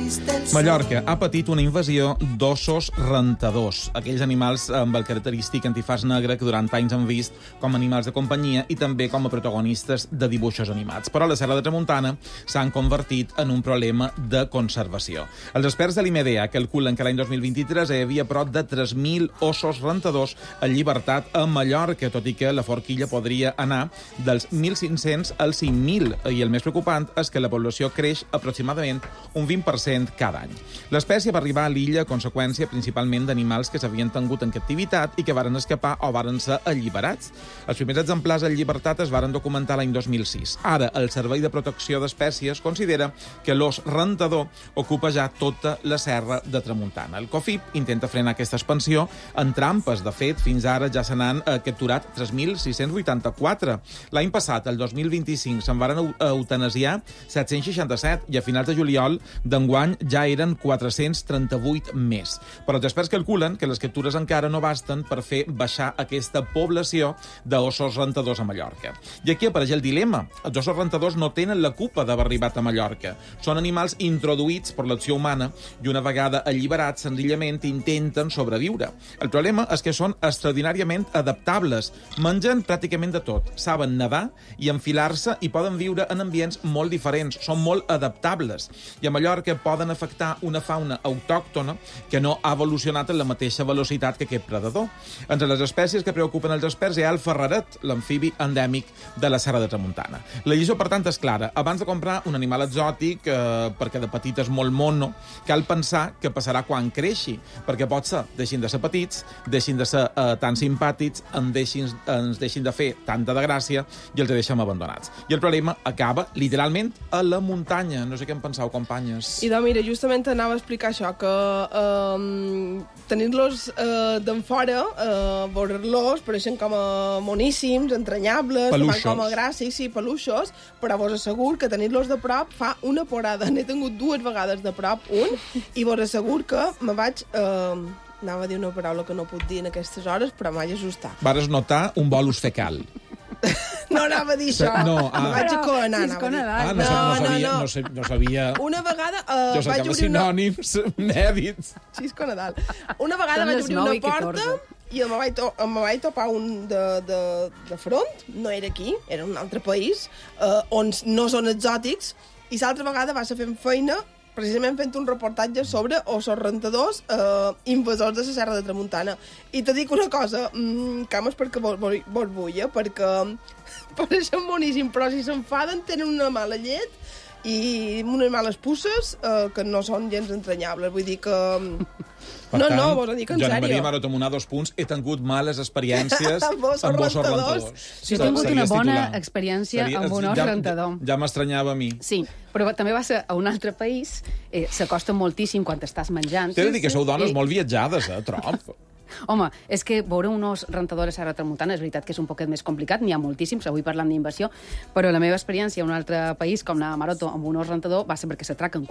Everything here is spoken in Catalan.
Mallorca ha patit una invasió d'ossos rentadors, aquells animals amb el característic antifaç negre que durant anys han vist com animals de companyia i també com a protagonistes de dibuixos animats. Però la Serra de Tramuntana s'han convertit en un problema de conservació. Els experts de l'IMEDEA calculen que l'any 2023 hi havia prop de 3.000 ossos rentadors en llibertat a Mallorca, tot i que la forquilla podria anar dels 1.500 als 5.000. I el més preocupant és que la població creix aproximadament un 20% cada any. L'espècie va arribar a l'illa a conseqüència principalment d'animals que s'havien tingut en captivitat i que varen escapar o varen ser alliberats. Els primers exemplars en llibertat es varen documentar l'any 2006. Ara, el Servei de Protecció d'Espècies considera que l'os rentador ocupa ja tota la Serra de Tramuntana. El COFIP intenta frenar aquesta expansió en trampes. De fet, fins ara ja se n'han capturat 3.684. L'any passat, el 2025, se'n varen eutanasiar 767 i a finals de juliol d'enguany ja eren 438 més. Però els experts calculen que les captures encara no basten per fer baixar aquesta població d'ossos rentadors a Mallorca. I aquí apareix el dilema. Els ossos rentadors no tenen la culpa d'haver arribat a Mallorca. Són animals introduïts per l'acció humana i una vegada alliberats senzillament intenten sobreviure. El problema és que són extraordinàriament adaptables. Mengen pràcticament de tot. Saben nedar i enfilar-se i poden viure en ambients molt diferents. Són molt adaptables. I a Mallorca poden afectar una fauna autòctona que no ha evolucionat en la mateixa velocitat que aquest predador. Entre les espècies que preocupen els experts hi ha el ferreret, l'amfibi endèmic de la Serra de Tramuntana. La lliçó, per tant, és clara. Abans de comprar un animal exòtic, perquè de petit és molt mono, cal pensar què passarà quan creixi, perquè pot ser, deixin de ser petits, deixin de ser tan simpàtics, ens deixin de fer tanta de gràcia i els deixem abandonats. I el problema acaba, literalment, a la muntanya. No sé què en penseu, companyes. I mira, justament anava a explicar això, que tenir-los d'en fora, veure-los, pareixen com a moníssims, entranyables, peluixos. Com a gràcies, sí, peluixos, però vos asseguro que tenir-los de prop fa una porada. N'he tingut 2 vegades de prop, i vos asseguro que me vaig... anava a dir una paraula que no puc dir en aquestes hores, però m'haig ajustat. Vares notar un bolus fecal. No anava a dir això. No, me vaig aconar. No sabia... Una vegada jo vaig sacava obrir sinònims mèdics. Xisco Nadal. Una vegada vaig obrir una porta i em vaig topar un de front. No era aquí, era en un altre país, on no són exòtics, i l'altra vegada va ser fent feina precisament fent un reportatge sobre ossos rentadors invasors de la Serra de Tramuntana. I te dic una cosa, cames perquè vos vull, perquè pareixen boníssim, però si s'enfaden tenen una mala llet i unes males pusses que no són gens entranyables. Vull dir que... No, vos ho dic en sèrio. Joana Maria Maro Tomunar, 2 punts. He tingut males experiències amb ossos rentadors. Jo he tingut una bona experiència amb un os rentador. Ja m'estranyava a mi. Sí, però també va ser a un altre país. S'acosta moltíssim quan estàs menjant. T'he de dir que sou dones molt viatjades, trop. Home, és que veure un os rentador a Serra de Tramuntana és veritat que és un poquet més complicat, n'hi ha moltíssims, avui parlant d'invasió, però la meva experiència a un altre país, com anar a Maroto amb un os rentador, va ser perquè s'atraquen